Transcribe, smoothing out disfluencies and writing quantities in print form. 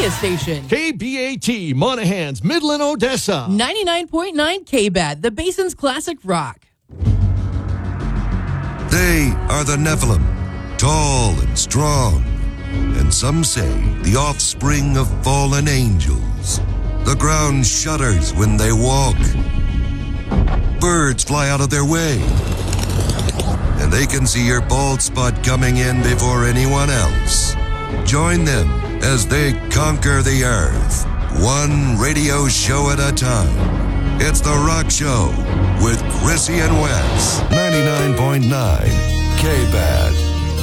media station. KBAT, Monahans, Midland, Odessa. 99.9 KBAT, the Basin's classic rock. They are the Nephilim, tall and strong, and some say the offspring of fallen angels. The ground shudders when they walk. Birds fly out of their way, and they can see your bald spot coming in before anyone else. Join them as they conquer the earth, one radio show at a time. It's The Rock Show with Chrissy and Wes. 99.9 KBAT.